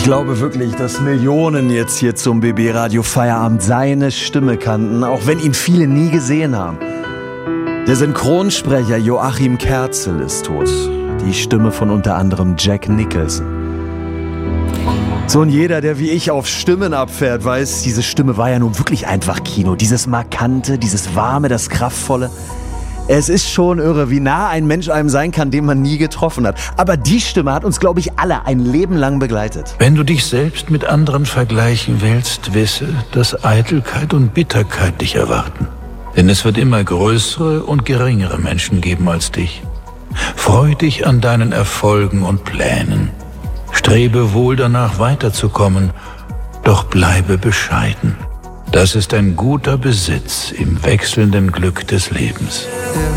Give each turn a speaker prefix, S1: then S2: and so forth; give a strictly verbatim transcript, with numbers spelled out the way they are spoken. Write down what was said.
S1: Ich glaube wirklich, dass Millionen jetzt hier zum B B-Radio Feierabend seine Stimme kannten, auch wenn ihn viele nie gesehen haben. Der Synchronsprecher Joachim Kerzel ist tot. Die Stimme von unter anderem Jack Nicholson. So, und jeder, der wie ich auf Stimmen abfährt, weiß, diese Stimme war ja nun wirklich einfach Kino. Dieses Markante, dieses Warme, das Kraftvolle. Es ist schon irre, wie nah ein Mensch einem sein kann, den man nie getroffen hat. Aber die Stimme hat uns, glaube ich, alle ein Leben lang begleitet.
S2: Wenn du dich selbst mit anderen vergleichen willst, wisse, dass Eitelkeit und Bitterkeit dich erwarten. Denn es wird immer größere und geringere Menschen geben als dich. Freu dich an deinen Erfolgen und Plänen. Strebe wohl danach, weiterzukommen, doch bleibe bescheiden. Das ist ein guter Besitz im wechselnden Glück des Lebens.